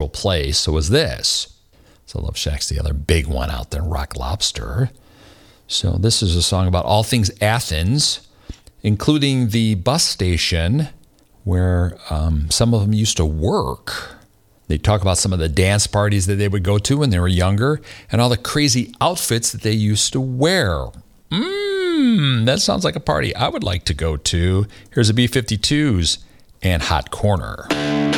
central place. So was this. So Love Shack's the other big one out there, Rock Lobster. So this is a song about all things Athens, including the bus station where some of them used to work. They talk about some of the dance parties that they would go to when they were younger and all the crazy outfits that they used to wear. That sounds like a party I would like to go to. Here's the B-52s and Hot Corner.